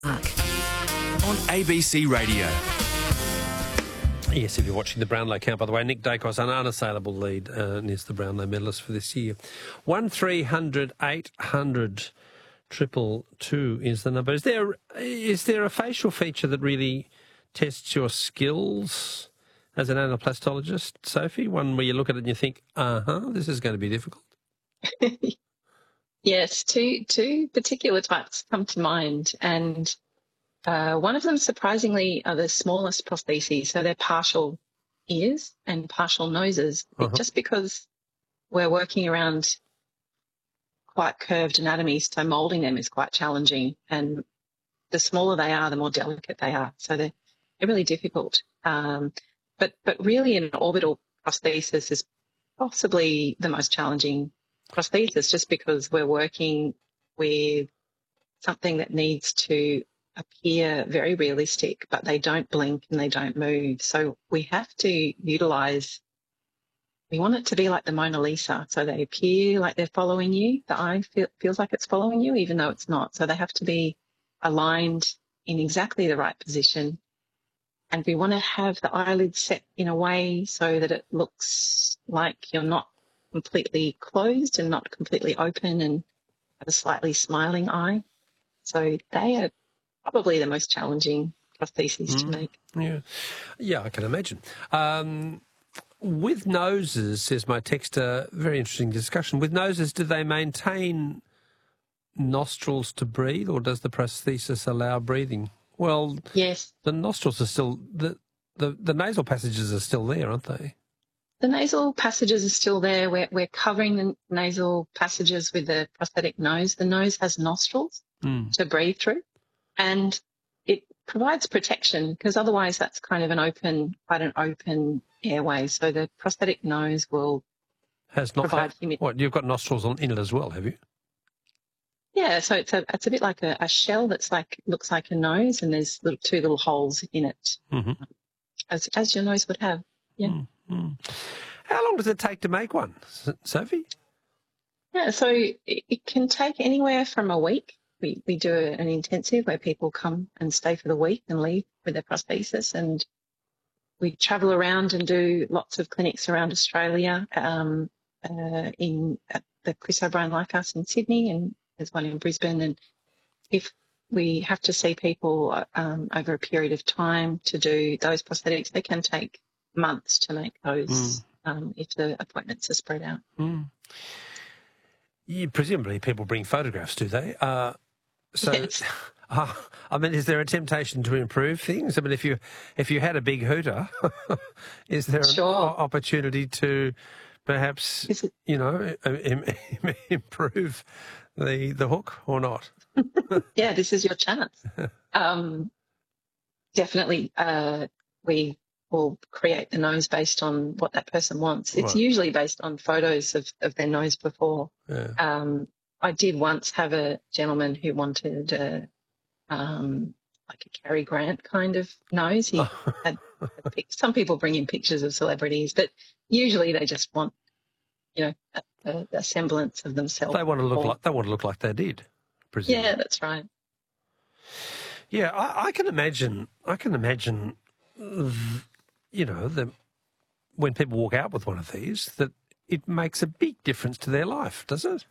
Mark on ABC Radio. Yes, if you're watching the Brownlow count, by the way, Nick Dacos, an unassailable lead, and is the Brownlow medalist for this year. 1300 800 222 is the number. Is there a facial feature that really tests your skills as an anaplastologist, Sophie? One where you look at it and you think, this is going to be difficult? Yes, two particular types come to mind, and one of them, surprisingly, are the smallest prostheses, so they're partial ears and partial noses. Just because we're working around quite curved anatomies, so moulding them is quite challenging, and the smaller they are, the more delicate they are, so they're really difficult. But really, an orbital prosthesis is possibly the most challenging prosthesis, just because we're working with something that needs to appear very realistic, but they don't blink and they don't move. So we have to utilise, we want it to be like the Mona Lisa. So they appear like they're following you. The eye feels like it's following you, even though it's not. So they have to be aligned in exactly the right position. And we want to have the eyelids set in a way so that it looks like you're not completely closed and not completely open, and have a slightly smiling eye. So they are probably the most challenging prostheses to make. Yeah, I can imagine. With noses, says my texter, very interesting discussion. With noses, do they maintain nostrils to breathe, or does the prosthesis allow breathing? Well, yes. The nostrils are still, the nasal passages are still there, aren't they? The nasal passages are still there. We're covering the nasal passages with the prosthetic nose. The nose has nostrils to breathe through, and it provides protection, because otherwise that's kind of quite an open airway. So the prosthetic nose will provide humidity. What, you've got nostrils in it as well, have you? Yeah, so it's a bit like a shell that's looks like a nose, and there's two little holes in it, as your nose would have. Yeah. How long does it take to make one, Sophie? Yeah, so it can take anywhere from a week. We do an intensive where people come and stay for the week and leave with their prosthesis, and we travel around and do lots of clinics around Australia, at the Chris O'Brien Lifehouse in Sydney, and there's one in Brisbane. And if we have to see people over a period of time to do those prosthetics, they can take months to make those if the appointments are spread out. Presumably people bring photographs, do they? Yes. I mean, is there a temptation to improve things? I mean, if you had a big hooter, is there an opportunity to perhaps, improve the hook or not? Yeah, this is your chance. Definitely, we will create the nose based on what that person wants. It's usually based on photos of their nose before. Yeah. I did once have a gentleman who wanted like a Cary Grant kind of nose. He had some people bring in pictures of celebrities, but usually they just want, a semblance of themselves. They want to look like they did, presumably. Yeah, that's right. Yeah, I can imagine. When people walk out with one of these, that it makes a big difference to their life, does it?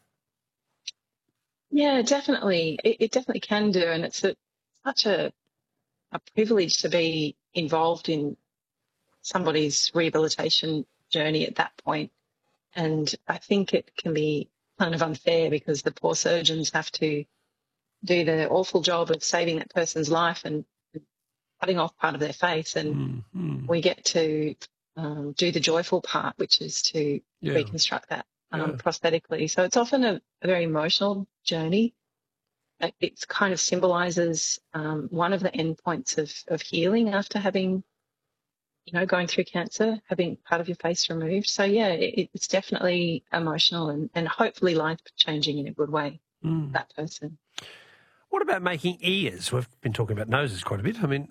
Yeah, definitely. It definitely can do, and it's such a privilege to be involved in somebody's rehabilitation journey at that point. And I think it can be kind of unfair, because the poor surgeons have to do the awful job of saving that person's life and cutting off part of their face, and we get to do the joyful part, which is to reconstruct that prosthetically. So it's often a very emotional journey. It kind of symbolises one of the endpoints of healing after having, going through cancer, having part of your face removed. So, yeah, it's definitely emotional and hopefully life-changing in a good way for that person. What about making ears? We've been talking about noses quite a bit. I mean,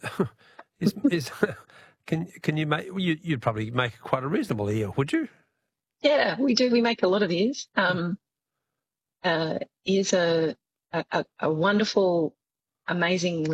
can you make? You'd probably make quite a reasonable ear, would you? Yeah, we do. We make a lot of ears. Ears are a wonderful, amazing